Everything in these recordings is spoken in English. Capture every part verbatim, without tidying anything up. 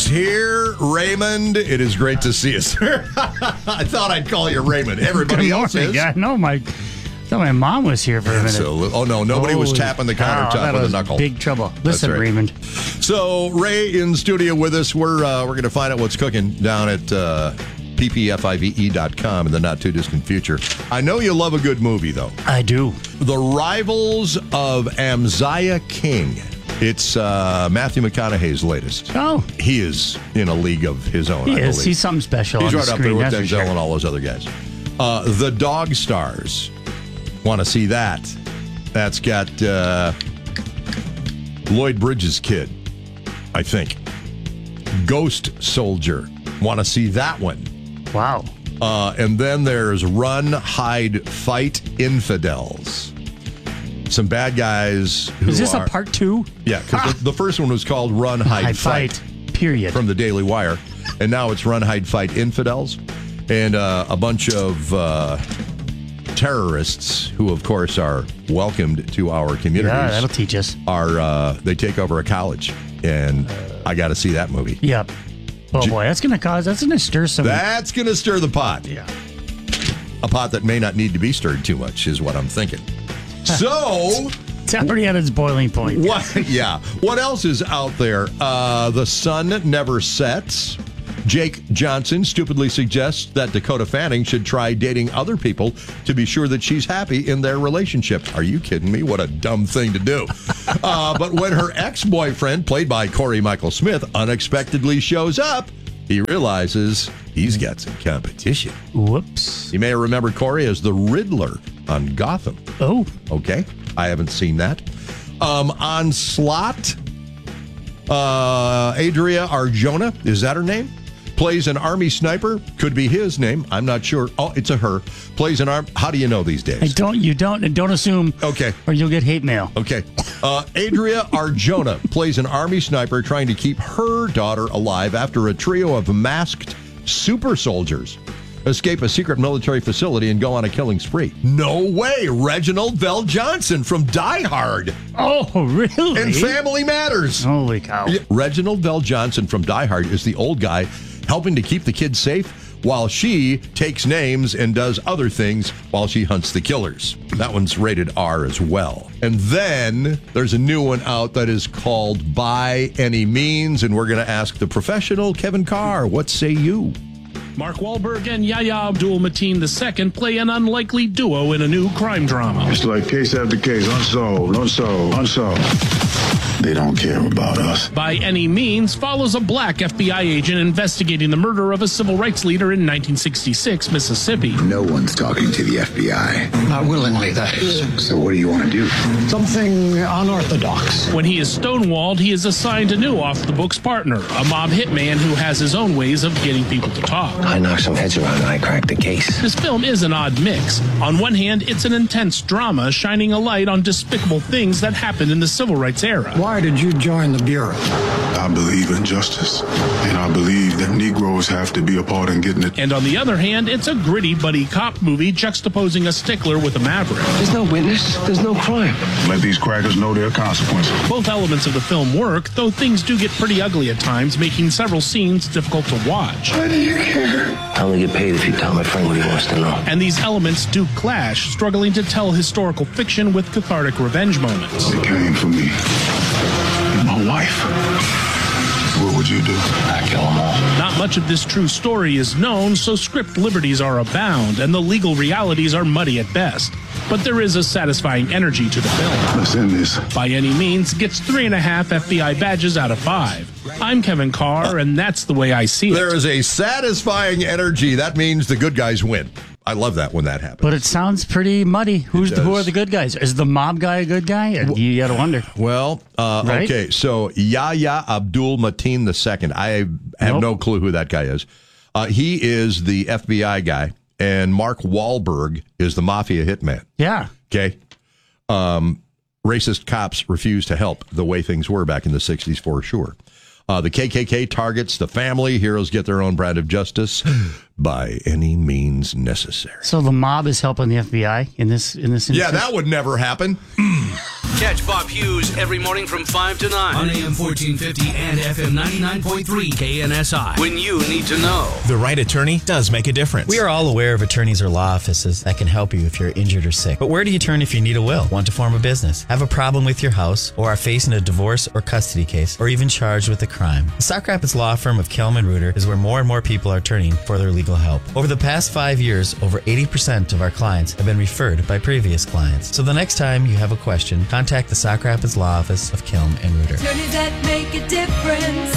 here. Raymond, it is great to see you, sir. I thought I'd call you Raymond. Everybody Good else morning. is. I know my, I thought my mom was here for a minute. Absolutely. Oh, no, nobody Holy was tapping the countertop cow, that with a was knuckle. Big trouble. Listen, right. Raymond. So, Ray in studio with us. We're uh, we're going to find out what's cooking down at uh, P P F I V E dot com in the not-too-distant future. I know you love a good movie, though. I do. The Rivals of Amaziah King. It's uh, Matthew McConaughey's latest. Oh. He is in a league of his own, He I is. believe. He's something special He's on right the up there screen, with that's for Denzel sure. and all those other guys. Uh, the Dog Stars. Want to see that. That's got uh, Lloyd Bridges' kid, I think. Ghost Soldier. Want to see that one. Wow. Uh, and then there's Run, Hide, Fight, Infidels. Some bad guys who Is this are... a part two? Yeah, because Ah. the, the first one was called Run, Hide, Hide, Fight. fight. Period. From the Daily Wire. And now it's Run, Hide, Fight, Infidels. And uh, a bunch of uh, terrorists who, of course, are welcomed to our communities. Yeah, that'll teach us. Are uh, they take over a college. And I got to see that movie. Yep. Oh, boy, that's going to cause, that's going to stir some... That's going to stir the pot. Yeah. A pot that may not need to be stirred too much is what I'm thinking. So... It's already at its boiling point. What? Yeah. What else is out there? Uh, the sun never sets. Jake Johnson stupidly suggests that Dakota Fanning should try dating other people to be sure that she's happy in their relationship. Are you kidding me? What a dumb thing to do. uh, but when her ex-boyfriend, played by Corey Michael Smith, unexpectedly shows up, he realizes he's got some competition. Whoops. You may remember Corey as the Riddler on Gotham. Oh. Okay. I haven't seen that. Um, Onslaught. Uh, Adria Arjona, is that her name? Plays an Army sniper. Could be his name. I'm not sure. Oh, it's a her. Plays an arm. How do you know these days? I don't, you don't, and don't assume. Okay. Or you'll get hate mail. Okay. Uh, Adria Arjona plays an Army sniper trying to keep her daughter alive after a trio of masked super soldiers escape a secret military facility and go on a killing spree. No way! Reginald Vell Johnson from Die Hard. Oh, really? And Family Matters. Holy cow. Reginald Vell Johnson from Die Hard is the old guy helping to keep the kids safe while she takes names and does other things while she hunts the killers. That one's rated R as well. And then there's a new one out that is called By Any Means, and we're going to ask the professional Kevin Carr, what say you? Mark Wahlberg and Yahya Abdul-Mateen the Second play an unlikely duo in a new crime drama. It's like case after case, unsolved, unsolved, unsolved. They don't care about us. By Any Means follows a black F B I agent investigating the murder of a civil rights leader in nineteen sixty-six, Mississippi. No one's talking to the F B I. Not willingly, that is. So what do you want to do? Something unorthodox. When he is stonewalled, he is assigned a new off-the-books partner, a mob hitman who has his own ways of getting people to talk. I knocked some heads around and I cracked the case. This film is an odd mix. On one hand, it's an intense drama shining a light on despicable things that happened in the civil rights era. Why did you join the Bureau? I believe in justice, and I believe that Negroes have to be a part in getting it. And on the other hand, it's a gritty buddy cop movie juxtaposing a stickler with a maverick. There's no witness. There's no crime. Let these crackers know their consequences. Both elements of the film work, though things do get pretty ugly at times, making several scenes difficult to watch. Why do you care? I only get paid if you tell my friend what he wants to know. And these elements do clash, struggling to tell historical fiction with cathartic revenge moments. They came for me. And my wife. What would you do? I kill them all. Not much of this true story is known, so script liberties are abound, and the legal realities are muddy at best. But there is a satisfying energy to the film. Let's end this. By Any Means gets three and a half F B I badges out of five. I'm Kevin Carr, and that's the way I see it. There is a satisfying energy. That means the good guys win. I love that when that happens. But it sounds pretty muddy. Who's the, who are the good guys? Is the mob guy a good guy? You got to wonder. Well, uh, Right? okay, so Yahya Abdul-Mateen the Second. I have Nope. no clue who that guy is. Uh, he is the F B I guy, and Mark Wahlberg is the mafia hitman. Yeah. Okay? Um, racist cops refused to help the way things were back in the sixties for sure. Uh, the K K K targets the family. Heroes get their own brand of justice. by any means necessary. So the mob is helping the F B I in this in this instance? Yeah, that would never happen. Catch Bob Hughes every morning from five to nine on A M fourteen fifty and F M ninety-nine point three K N S I. When you need to know. The right attorney does make a difference. We are all aware of attorneys or law offices that can help you if you're injured or sick. But where do you turn if you need a will, want to form a business, have a problem with your house, or are facing a divorce or custody case, or even charged with a crime? The Sauk Rapids law firm of Kelman Reuter is where more and more people are turning for their legal help. Over the past five years, over eighty percent of our clients have been referred by previous clients. So the next time you have a question, contact the Sauk Rapids Law Office of Kelm and Reuter. Attorneys that make a difference.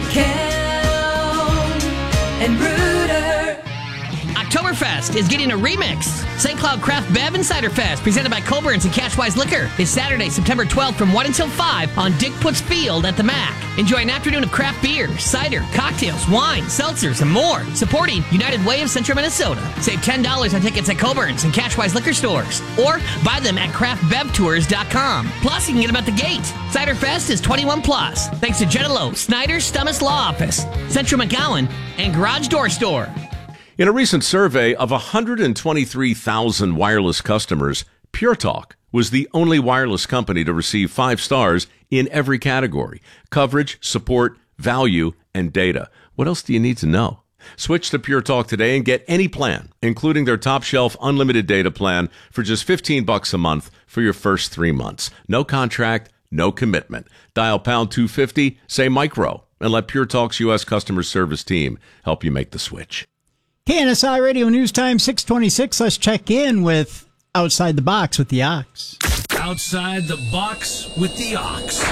Kelm and Reuter. Oktoberfest is getting a remix. Saint Cloud Craft Bev and Cider Fest, presented by Coborn's and Cashwise Liquor, is Saturday, September twelfth from one until five on Dick Puts Field at the Mac. Enjoy an afternoon of craft beer, cider, cocktails, wine, seltzers, and more, supporting United Way of Central Minnesota. Save ten dollars on tickets at Coborn's and Cashwise Liquor stores, or buy them at craft bev tours dot com. Plus, you can get them at the gate. Cider Fest is twenty-one plus, thanks to Genelo, Snyder's Stummis Law Office, Central McGowan, and Garage Door Store. In a recent survey of one hundred twenty-three thousand wireless customers, Pure Talk was the only wireless company to receive five stars in every category: coverage, support, value, and data. What else do you need to know? Switch to Pure Talk today and get any plan, including their top shelf unlimited data plan, for just fifteen bucks a month for your first three months. No contract, no commitment. Dial pound two fifty, say micro, and let Pure Talk's U S customer service team help you make the switch. K N S I Radio News Time six twenty-six. Let's check in with Outside the Box with the Ox. Outside the Box with the Ox.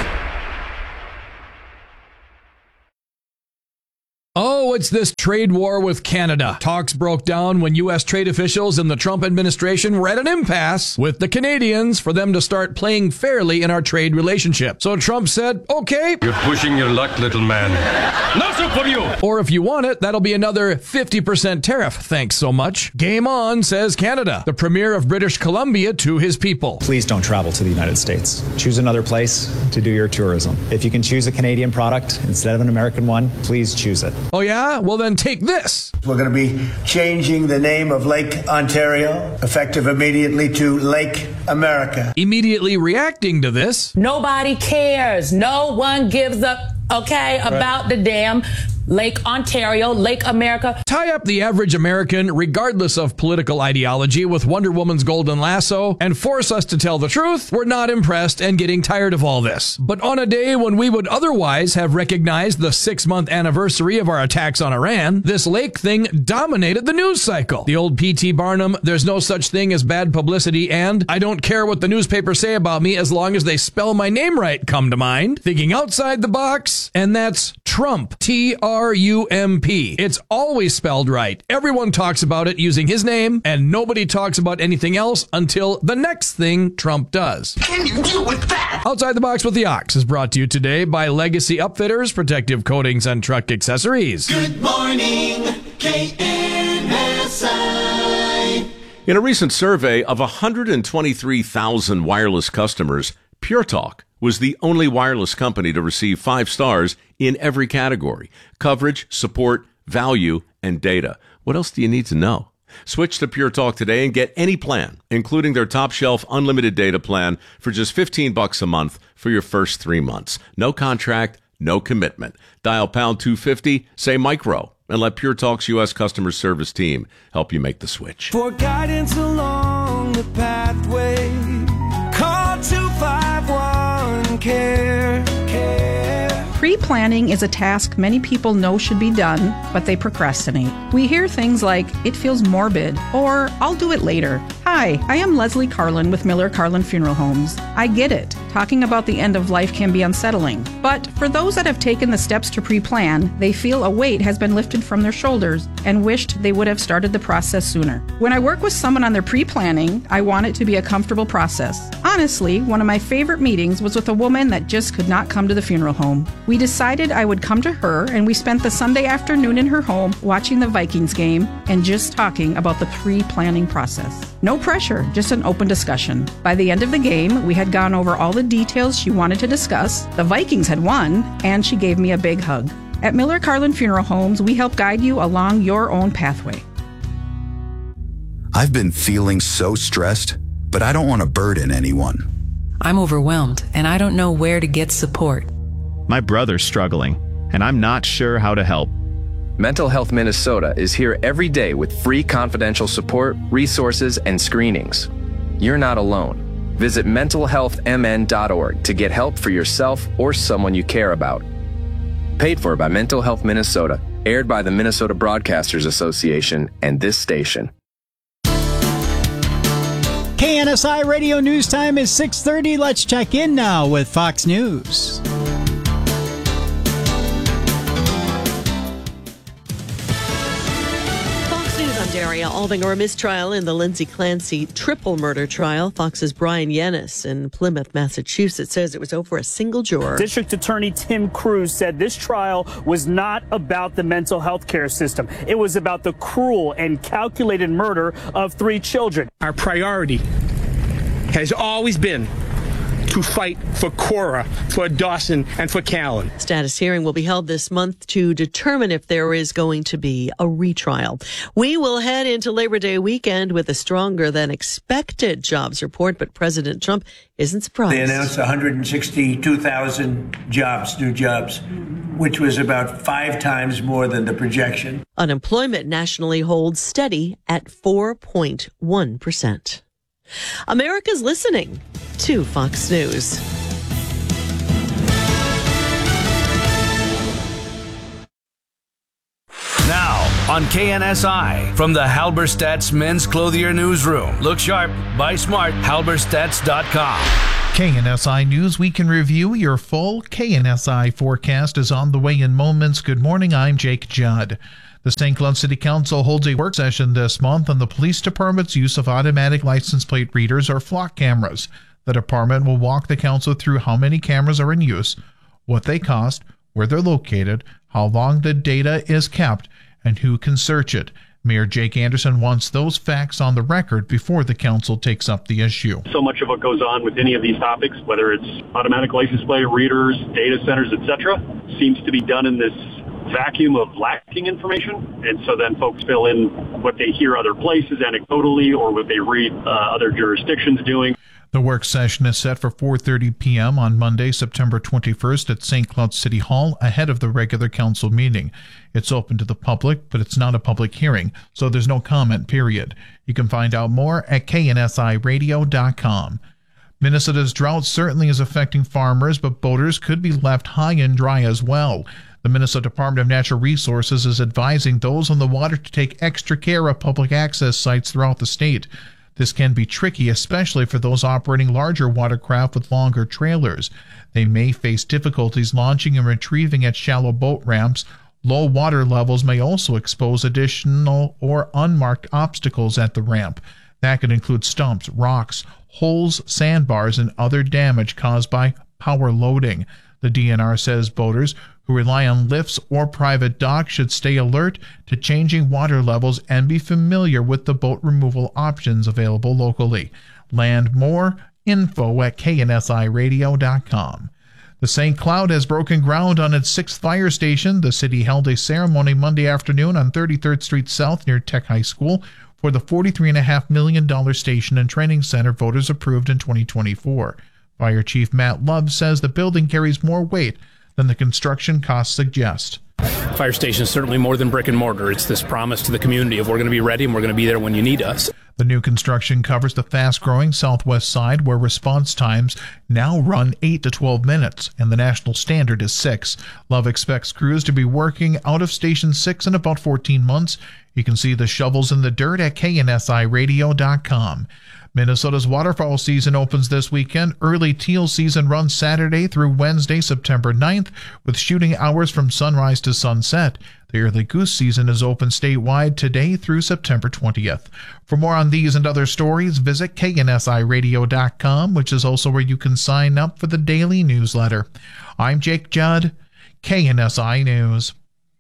Oh, it's this trade war with Canada. Talks broke down when U S trade officials in the Trump administration were at an impasse with the Canadians for them to start playing fairly in our trade relationship. So Trump said, okay. You're pushing your luck, little man. No soup for you! Or if you want it, that'll be another fifty percent tariff. Thanks so much. Game on, says Canada, the premier of British Columbia, to his people. Please don't travel to the United States. Choose another place to do your tourism. If you can choose a Canadian product instead of an American one, please choose it. Oh, yeah? Well, then take this. We're going to be changing the name of Lake Ontario, effective immediately, to Lake America. Immediately reacting to this. Nobody cares. No one gives a, okay, about right. the damn Lake Ontario, Lake America. Tie up the average American, regardless of political ideology, with Wonder Woman's golden lasso and force us to tell the truth. We're not impressed and getting tired of all this. But on a day when we would otherwise have recognized the six-month anniversary of our attacks on Iran, this Lake thing dominated the news cycle. The old P T Barnum, there's no such thing as bad publicity, and I don't care what the newspapers say about me as long as they spell my name right, come to mind. Thinking outside the box, and that's Trump. T R R U M P. It's always spelled right. Everyone talks about it using his name, and nobody talks about anything else until the next thing Trump does. Can you deal with that? Outside the Box with the Ox is brought to you today by Legacy Upfitters, protective coatings and truck accessories. Good morning, K N S I. In a recent survey of one hundred twenty-three thousand wireless customers, Pure Talk was the only wireless company to receive five stars in every category: coverage, support, value, and data. What else do you need to know? Switch to Pure Talk today and get any plan, including their top shelf unlimited data plan, for just fifteen bucks a month for your first three months. No contract, no commitment. Dial pound two fifty, say micro, and let Pure Talk's U S customer service team help you make the switch. For guidance along the pathway, call two five one care. Pre-planning is a task many people know should be done, but they procrastinate. We hear things like, it feels morbid, or I'll do it later. Hi, I am Leslie Carlin with Miller Carlin Funeral Homes. I get it. Talking about the end of life can be unsettling. But for those that have taken the steps to pre-plan, they feel a weight has been lifted from their shoulders and wished they would have started the process sooner. When I work with someone on their pre-planning, I want it to be a comfortable process. Honestly, one of my favorite meetings was with a woman that just could not come to the funeral home. We decided I would come to her, and we spent the Sunday afternoon in her home watching the Vikings game and just talking about the pre-planning process. No pressure, just an open discussion. By the end of the game, we had gone over all the details she wanted to discuss, the Vikings had won, and she gave me a big hug. At Miller Carlin Funeral Homes, we help guide you along your own pathway. I've been feeling so stressed, but I don't want to burden anyone. I'm overwhelmed, and I don't know where to get support. My brother's struggling, and I'm not sure how to help. Mental Health Minnesota is here every day with free confidential support, resources, and screenings. You're not alone. Visit mental health m n dot org to get help for yourself or someone you care about. Paid for by Mental Health Minnesota, aired by the Minnesota Broadcasters Association and this station. K N S I Radio News Time is six thirty. Let's check in now with Fox News. Daria Alving, a mistrial in the Lindsay Clancy triple murder trial. Fox's Brian Yennis in Plymouth, Massachusetts, says it was over a single juror. District Attorney Tim Cruz said this trial was not about the mental health care system. It was about the cruel and calculated murder of three children. Our priority has always been to fight for Cora, for Dawson, and for Callan. Status hearing will be held this month to determine if there is going to be a retrial. We will head into Labor Day weekend with a stronger than expected jobs report, but President Trump isn't surprised. They announced one hundred sixty-two thousand jobs, new jobs, which was about five times more than the projection. Unemployment nationally holds steady at four point one percent. America's listening to Fox News. Now on K N S I from the Halberstadt's Men's Clothier Newsroom. Look sharp, buy smart, halberstadts dot com. K N S I News Week in Review. Your full K N S I forecast is on the way in moments. Good morning, I'm Jake Judd. The Saint Cloud City Council holds a work session this month on the police department's use of automatic license plate readers or flock cameras. The department will walk the council through how many cameras are in use, what they cost, where they're located, how long the data is kept, and who can search it. Mayor Jake Anderson wants those facts on the record before the council takes up the issue. So much of what goes on with any of these topics, whether it's automatic license plate readers, data centers, et cetera, seems to be done in this vacuum of lacking information, and so then folks fill in what they hear other places anecdotally or what they read uh, other jurisdictions doing. The work session is set for four thirty p.m. on Monday, September twenty-first at Saint Cloud City Hall ahead of the regular council meeting. It's open to the public, but it's not a public hearing, so there's no comment period. You can find out more at K N S I radio dot com. Minnesota's drought certainly is affecting farmers, but boaters could be left high and dry as well. The Minnesota Department of Natural Resources is advising those on the water to take extra care of public access sites throughout the state. This can be tricky, especially for those operating larger watercraft with longer trailers. They may face difficulties launching and retrieving at shallow boat ramps. Low water levels may also expose additional or unmarked obstacles at the ramp. That could include stumps, rocks, holes, sandbars, and other damage caused by power loading. The D N R says boaters who rely on lifts or private docks should stay alert to changing water levels and be familiar with the boat removal options available locally. Land more info at K N S I radio dot com. The Saint Cloud has broken ground on its sixth fire station. The city held a ceremony Monday afternoon on thirty-third Street South near Tech High School for the forty-three point five million dollars station and training center voters approved in twenty twenty-four. Fire Chief Matt Love says the building carries more weight than the construction costs suggest. Fire station is certainly more than brick and mortar. It's this promise to the community of we're going to be ready and we're going to be there when you need us. The new construction covers the fast-growing southwest side where response times now run eight to twelve minutes, and the national standard is six. Love expects crews to be working out of Station six in about fourteen months. You can see the shovels in the dirt at K N S I radio dot com. Minnesota's waterfowl season opens this weekend. Early teal season runs Saturday through Wednesday, September ninth, with shooting hours from sunrise to sunset. The early goose season is open statewide today through September twentieth. For more on these and other stories, visit K N S I radio dot com, which is also where you can sign up for the daily newsletter. I'm Jake Judd, K N S I News.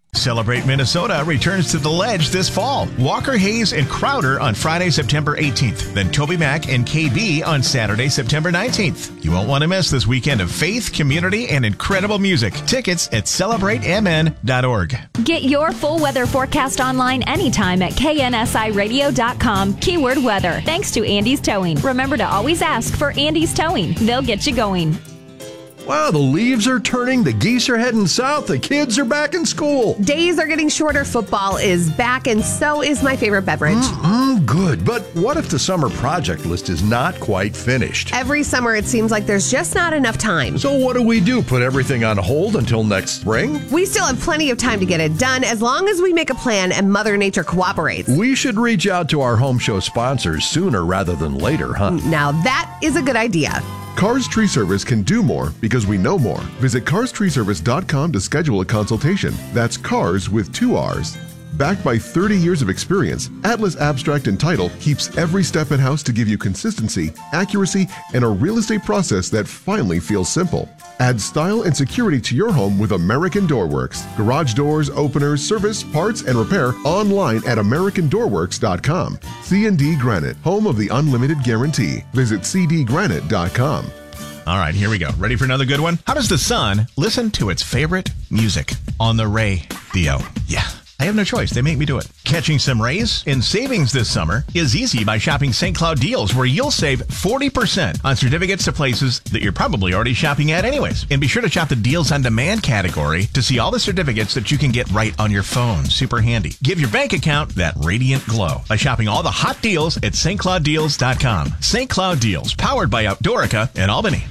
Celebrate Minnesota returns to the Ledge this fall. Walker Hayes and Crowder on Friday, September eighteenth. Then Toby Mac and K B on Saturday, September nineteenth. You won't want to miss this weekend of faith, community, and incredible music. Tickets at celebrate m n dot org. Get your full weather forecast online anytime at K N S I radio dot com. Keyword weather. Thanks to Andy's Towing. Remember to always ask for Andy's Towing. They'll get you going. Wow, the leaves are turning, the geese are heading south, the kids are back in school. Days are getting shorter, football is back, and so is my favorite beverage. Mm-mm, good, but what if the summer project list is not quite finished? Every summer it seems like there's just not enough time. So what do we do, put everything on hold until next spring? We still have plenty of time to get it done as long as we make a plan and Mother Nature cooperates. We should reach out to our home show sponsors sooner rather than later, huh? Now that is a good idea. Cars Tree Service can do more because we know more. Visit cars tree service dot com to schedule a consultation. That's cars with two R's. Backed by thirty years of experience, Atlas Abstract and Title keeps every step in-house to give you consistency, accuracy, and a real estate process that finally feels simple. Add style and security to your home with American Doorworks. Garage doors, openers, service, parts, and repair online at american door works dot com. C and D Granite, home of the unlimited guarantee. Visit c d granite dot com. All right, here we go. Ready for another good one? How does the sun listen to its favorite music? On the radio. Yeah. I have no choice. They make me do it. Catching some rays in savings this summer is easy by shopping Saint Cloud Deals, where you'll save forty percent on certificates to places that you're probably already shopping at anyways. And be sure to shop the Deals on Demand category to see all the certificates that you can get right on your phone. Super handy. Give your bank account that radiant glow by shopping all the hot deals at st cloud deals dot com. Saint Cloud Deals, powered by Outdoorica in Albany.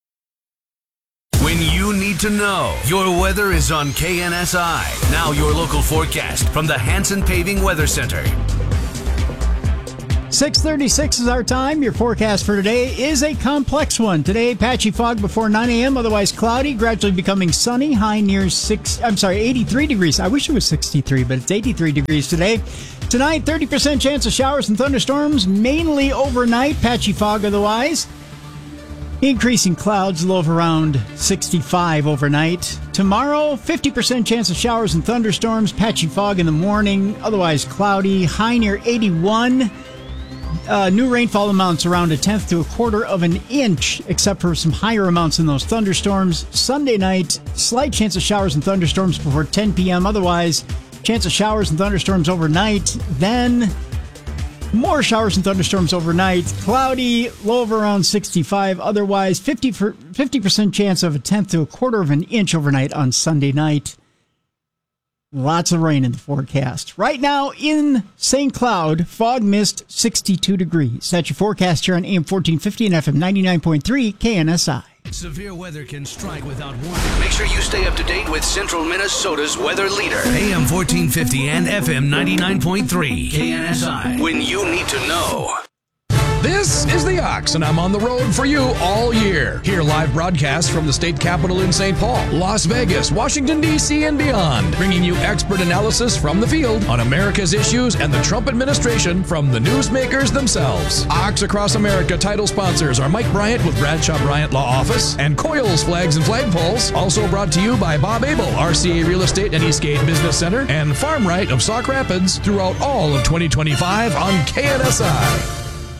When you need to know, your weather is on K N S I. Now your local forecast from the Hanson Paving Weather Center. six thirty-six is our time. Your forecast for today is a complex one. Today, patchy fog before nine a.m., otherwise cloudy, gradually becoming sunny, high near six, I'm sorry, eighty-three degrees. I wish it was sixty-three, but it's eighty-three degrees today. Tonight, thirty percent chance of showers and thunderstorms, mainly overnight, patchy fog otherwise. Increasing clouds, low of around sixty-five overnight. Tomorrow, fifty percent chance of showers and thunderstorms, patchy fog in the morning, otherwise cloudy, high near eighty-one. Uh, new rainfall amounts around a tenth to a quarter of an inch, except for some higher amounts in those thunderstorms. Sunday night, slight chance of showers and thunderstorms before ten p.m. Otherwise, chance of showers and thunderstorms overnight. Then more showers and thunderstorms overnight. Cloudy, low of around sixty-five. Otherwise, fifty percent chance of a tenth to a quarter of an inch overnight on Sunday night. Lots of rain in the forecast. Right now in Saint Cloud, fog mist, sixty-two degrees. That's your forecast here on A M fourteen fifty and F M ninety-nine point three K N S I. Severe weather can strike without warning. Make sure you stay up to date with Central Minnesota's weather leader. A M fourteen fifty and F M ninety-nine point three K N S I. When you need to know. This is The Ox, and I'm on the road for you all year. Hear live broadcasts from the state capitol in Saint Paul, Las Vegas, Washington, D C, and beyond, bringing you expert analysis from the field on America's issues and the Trump administration from the newsmakers themselves. Ox Across America title sponsors are Mike Bryant with Bradshaw Bryant Law Office and Coyle's Flags and Flagpoles, also brought to you by Bob Abel, R C A Real Estate and Eastgate Business Center, and Farm Right of Sauk Rapids throughout all of twenty twenty-five on K N S I.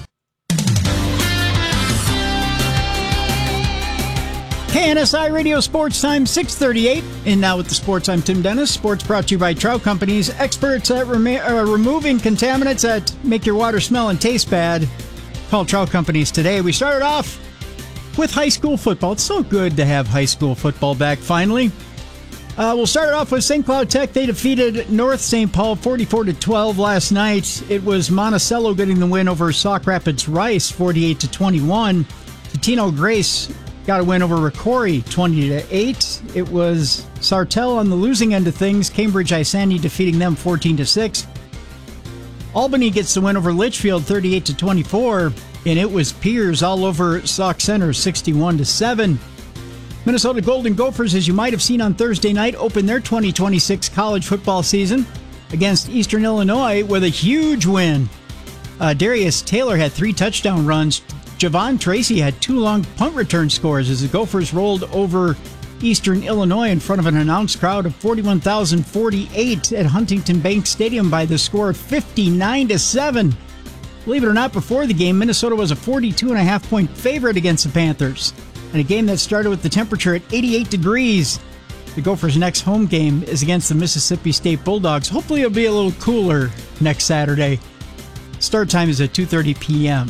K N S I Radio Sports Time, six thirty-eight. And now with the sports, I'm Tim Dennis. Sports brought to you by Trout Companies, experts at rem- uh, removing contaminants that make your water smell and taste bad. Call Trout Companies today. We started off with high school football. It's so good to have high school football back finally. Uh, we'll start it off with Saint Cloud Tech. They defeated North Saint Paul forty-four to twelve last night. It was Monticello getting the win over Sauk Rapids Rice forty-eight to twenty-one. Tino Grace got a win over Ricori twenty to eight. It was Sartell on the losing end of things. Cambridge Isani defeating them fourteen to six. Albany gets the win over Litchfield thirty-eight to twenty-four. And it was Piers all over Sauk Center sixty-one to seven. Minnesota Golden Gophers, as you might have seen on Thursday night, opened their twenty twenty-six college football season against Eastern Illinois with a huge win. Uh, Darius Taylor had three touchdown runs. Javon Tracy had two long punt return scores as the Gophers rolled over Eastern Illinois in front of an announced crowd of forty-one thousand forty-eight at Huntington Bank Stadium by the score of fifty-nine to seven. Believe it or not, before the game, Minnesota was a forty-two and a half point favorite against the Panthers. And a game that started with the temperature at eighty-eight degrees. The Gophers' next home game is against the Mississippi State Bulldogs. Hopefully it'll be a little cooler next Saturday. Start time is at two thirty p.m.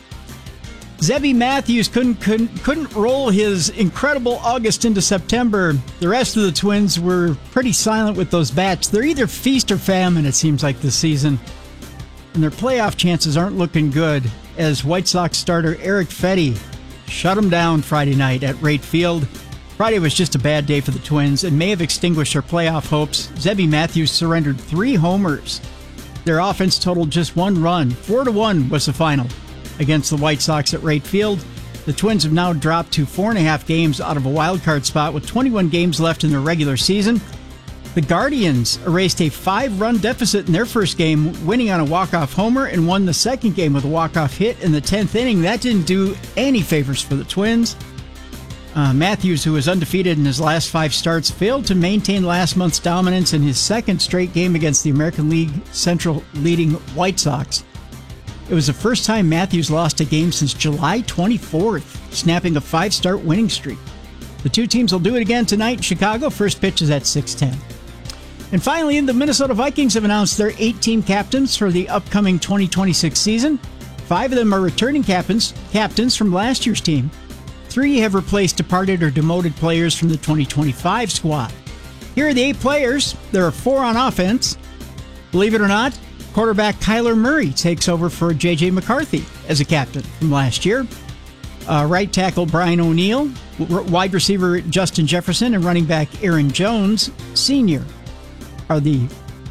Zebby Matthews couldn't, couldn't couldn't roll his incredible August into September. The rest of the Twins were pretty silent with those bats. They're either feast or famine, it seems like, this season. And their playoff chances aren't looking good as White Sox starter Eric Fedde shut them down Friday night at Wright Field. Friday was just a bad day for the Twins and may have extinguished their playoff hopes. Zebby Matthews surrendered three homers. Their offense totaled just one run. Four to one was the final against the White Sox at Wright Field. The Twins have now dropped to four and a half games out of a wild card spot with twenty-one games left in their regular season. The Guardians erased a five-run deficit in their first game, winning on a walk-off homer, and won the second game with a walk-off hit in the tenth inning. That didn't do any favors for the Twins. Uh, Matthews, who was undefeated in his last five starts, failed to maintain last month's dominance in his second straight game against the American League Central leading White Sox. It was the first time Matthews lost a game since July twenty-fourth, snapping a five-start winning streak. The two teams will do it again tonight in Chicago. First pitch is at six ten. And finally, the Minnesota Vikings have announced their eight-team captains for the upcoming twenty twenty-six season. Five of them are returning captains, captains from last year's team. Three have replaced departed or demoted players from the twenty twenty-five squad. Here are the eight players. There are four on offense. Believe it or not, quarterback Kyler Murray takes over for J J McCarthy as a captain from last year. Uh, right tackle Brian O'Neill, wide receiver Justin Jefferson, and running back Aaron Jones, Senior are the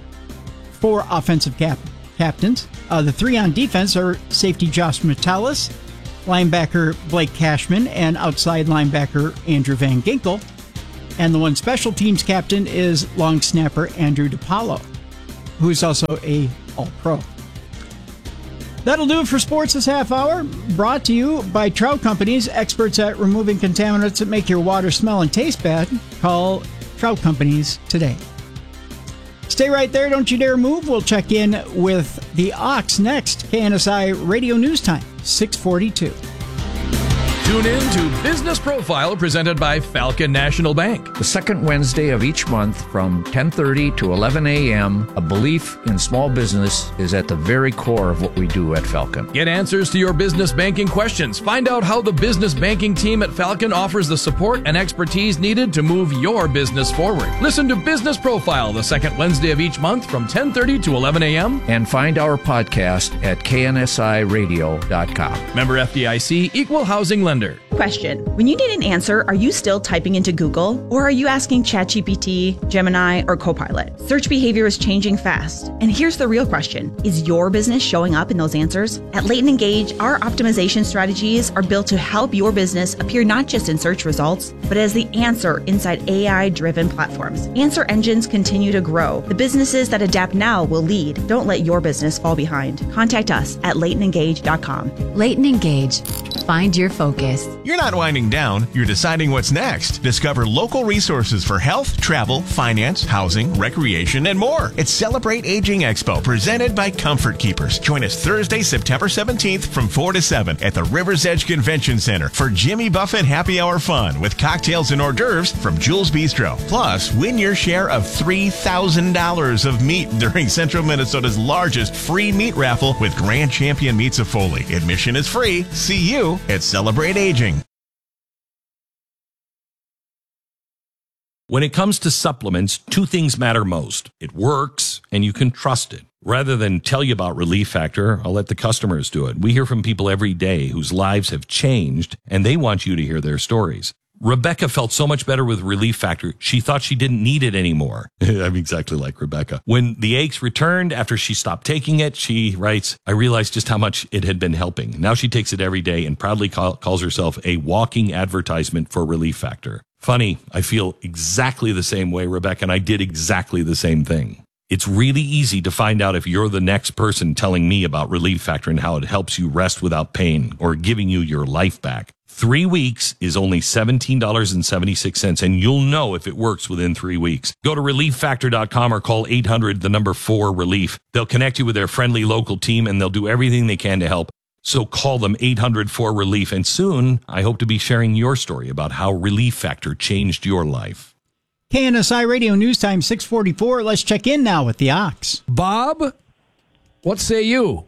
four offensive cap- captains. Uh, the three on defense are safety Josh Metellus, linebacker Blake Cashman, and outside linebacker Andrew Van Ginkel. And the one special teams captain is long snapper Andrew DiPaolo, who is also a All-Pro. That'll do it for sports this half hour. Brought to you by Trout Companies, experts at removing contaminants that make your water smell and taste bad. Call Trout Companies today. Stay right there. Don't you dare move. We'll check in with the Ox next. K N S I Radio News Time, six forty-two. Tune in to Business Profile presented by Falcon National Bank. The second Wednesday of each month from ten thirty to eleven a.m., a belief in small business is at the very core of what we do at Falcon. Get answers to your business banking questions. Find out how the business banking team at Falcon offers the support and expertise needed to move your business forward. Listen to Business Profile the second Wednesday of each month from ten thirty to eleven a.m. And find our podcast at K N S I radio dot com. Member F D I C, Equal Housing Lender. Question. When you need an answer, are you still typing into Google? Or are you asking ChatGPT, Gemini, or Copilot? Search behavior is changing fast. And here's the real question. Is your business showing up in those answers? At Leighton Engage, our optimization strategies are built to help your business appear not just in search results, but as the answer inside A I-driven platforms. Answer engines continue to grow. The businesses that adapt now will lead. Don't let your business fall behind. Contact us at leighton engage dot com. Leighton Engage. Find your focus. You're not winding down, you're deciding what's next. Discover local resources for health, travel, finance, housing, recreation, and more. It's Celebrate Aging Expo, presented by Comfort Keepers. Join us Thursday, September seventeenth from four to seven at the River's Edge Convention Center for Jimmy Buffett Happy Hour fun with cocktails and hors d'oeuvres from Jules Bistro. Plus, win your share of three thousand dollars of meat during Central Minnesota's largest free meat raffle with Grand Champion Meats of Foley. Admission is free. See you at Celebrate Aging. When it comes to supplements, two things matter most. It works, and you can trust it. Rather than tell you about Relief Factor, I'll let the customers do it. We hear from people every day whose lives have changed, and they want you to hear their stories. Rebecca felt so much better with Relief Factor, she thought she didn't need it anymore. I'm exactly like Rebecca. When the aches returned after she stopped taking it, she writes, I realized just how much it had been helping. Now she takes it every day and proudly call, calls herself a walking advertisement for Relief Factor. Funny, I feel exactly the same way, Rebecca, and I did exactly the same thing. It's really easy to find out if you're the next person telling me about Relief Factor and how it helps you rest without pain or giving you your life back. Three weeks is only seventeen dollars and seventy-six cents, and you'll know if it works within three weeks. Go to relief factor dot com or call eight hundred, the number four, relief. They'll connect you with their friendly local team, and they'll do everything they can to help. So call them eight hundred, four, relief, and soon I hope to be sharing your story about how Relief Factor changed your life. K N S I Radio News Time, six forty-four. Let's check in now with the Ox. Bob, what say you?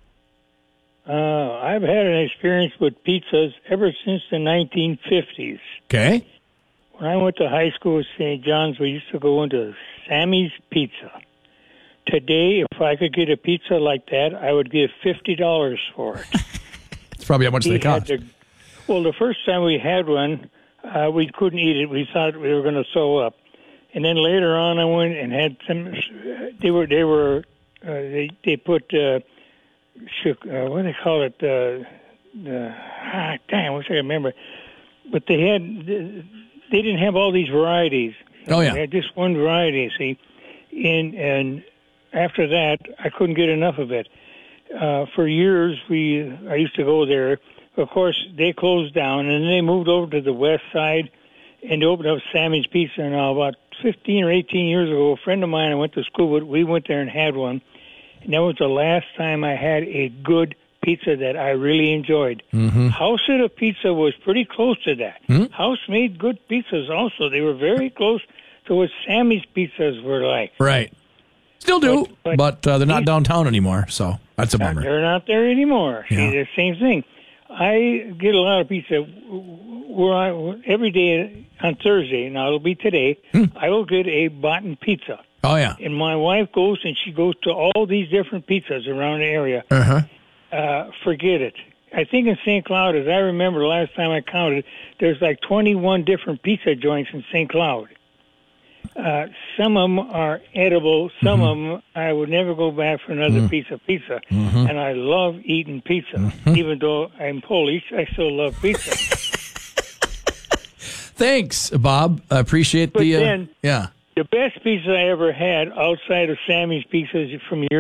Uh, I've had an experience with pizzas ever since the nineteen fifties. Okay. When I went to high school at Saint John's, we used to go into Sammy's Pizza. Today, if I could get a pizza like that, I would give fifty dollars for it. That's probably how much He they cost. had to- well, the first time we had one, uh, we couldn't eat it. We thought we were going to sew up. And then later on, I went and had some. They were they were uh, they they put uh, shook, uh, what do they call it? Uh, the ah, damn, I wish I could remember. But they had they didn't have all these varieties. Oh yeah, they had just one variety. See, and and after that, I couldn't get enough of it. Uh, for years, we I used to go there. Of course, they closed down, and then they moved over to the west side, and they opened up Sammy's Pizza. Now, about fifteen or eighteen years ago, a friend of mine I went to school with, we went there and had one, and that was the last time I had a good pizza that I really enjoyed. Mm-hmm. House at a Pizza was pretty close to that. Hmm? House made good pizzas also. They were very close to what Sammy's pizzas were like. Right. Still do, But- but, but uh, they're not these- downtown anymore, so that's a bummer. They're not there anymore. Yeah. See, the same thing. I get a lot of pizza where I, every day on Thursday, now it'll be today, I will get a Botten pizza. Oh, yeah. And my wife goes and she goes to all these different pizzas around the area. Uh-huh. Uh, forget it. I think in Saint Cloud, as I remember the last time I counted, there's like twenty-one different pizza joints in Saint Cloud. Uh, some of them are edible. Some Mm-hmm. of them I would never go back for another Mm. piece of pizza. Mhm. And I love eating pizza. Mm-hmm. Even though I'm Polish, I still love pizza. Thanks, Bob. I appreciate But the. Uh, then- yeah. The best pizza I ever had outside of Sammy's Pizzas from years